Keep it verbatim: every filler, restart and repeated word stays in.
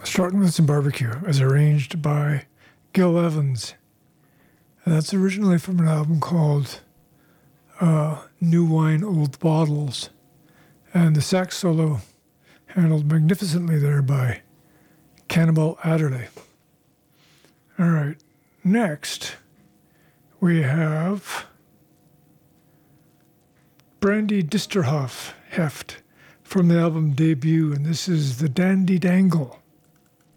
Starting with some barbecue, as arranged by Gil Evans. And that's originally from an album called uh, New Wine, Old Bottles. And the sax solo handled magnificently there by Cannibal Adderley. All right, next we have Brandy Disterhoff Heft from the album Debut, and this is the Dandy Dangle.